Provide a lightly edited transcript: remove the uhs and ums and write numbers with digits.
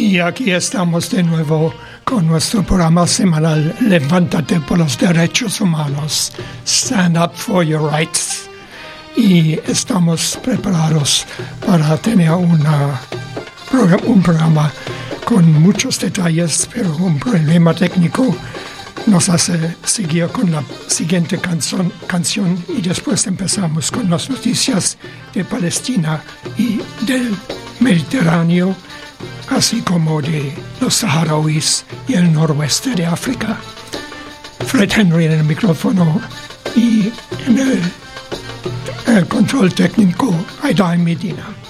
Y aquí estamos de nuevo con nuestro programa semanal Levántate por los Derechos Humanos, Stand Up for Your Rights. Y estamos preparados para tener un programa con muchos detalles, pero un problema técnico nos hace seguir con la siguiente canción y después empezamos con las noticias de Palestina y del Mediterráneo, así como de los saharauis y el noroeste de África. Fred Henry en el micrófono y en el control técnico, Aida Medina.